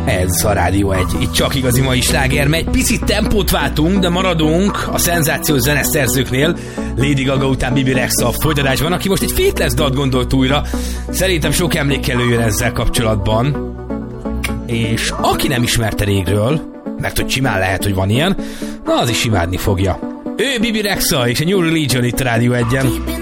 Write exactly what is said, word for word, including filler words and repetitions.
Ez a Rádió egy. Itt csak igazi mai sláger megy. Picit tempót váltunk, de maradunk a szenzációs zeneszerzőknél. Lady Gaga után Bibi Rexha a folytatásban, aki most egy Faithless dalt gondolt újra. Szerintem sok emlékkel jön ezzel kapcsolatban. És aki nem ismerte régről, mert hogy simán lehet, hogy van ilyen, na az is imádni fogja. Ő Bibi Rexha és a New Religion itt a Rádió egyen.